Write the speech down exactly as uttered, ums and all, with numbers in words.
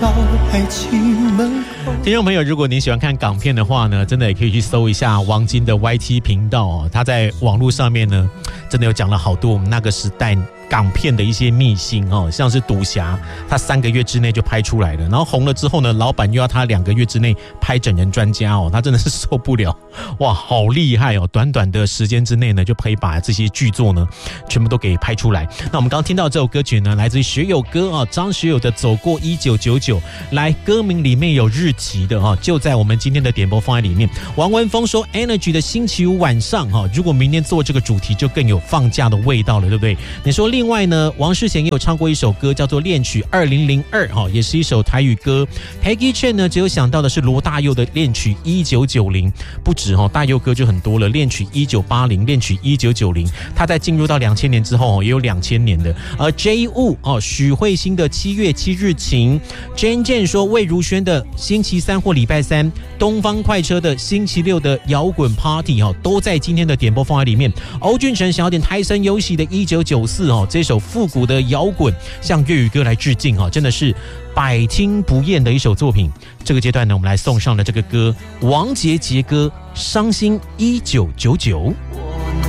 听众朋友，如果你喜欢看港片的话呢，真的也可以去搜一下王晶的 Y T 频道哦。他在网络上面呢，真的有讲了好多我们那个时代港片的一些秘辛哦，像是赌侠，他三个月之内就拍出来了，然后红了之后呢，老板又要他两个月之内拍整人专家哦，他真的是受不了，哇，好厉害哦！短短的时间之内呢，就可以把这些剧作呢全部都给拍出来。那我们刚刚听到这首歌曲呢，来自于学友歌啊，张学友的《走过一九九九》，来歌名里面有日期的啊，就在我们今天的点播放在里面。王文峰说 ，Energy 的星期五晚上哈，如果明天做这个主题，就更有放假的味道了，对不对？你说另外呢，王世贤也有唱过一首歌，叫做《恋曲二零零二》哈，也是一首台语歌。Peggy Chen 呢，只有想到的是罗大佑的《恋曲一九九零》，不止哈，大佑歌就很多了，《恋曲一九八零》、《恋曲一九九零》，他在进入到两千年之后，也有两千年的。而 J Wu 哦，许慧欣的《七月七日晴》 ，Jane Jane 说魏如萱的星期三或礼拜三，东方快车的星期六的摇滚 Party 哈，都在今天的点播放在里面。欧俊成想要点泰森游戏的一九九四哦，这首复古的摇滚向粤语歌来致敬哈，真的是百听不厌的一首作品。这个阶段呢，我们来送上了这个歌，王杰杰歌《伤心一九九九》。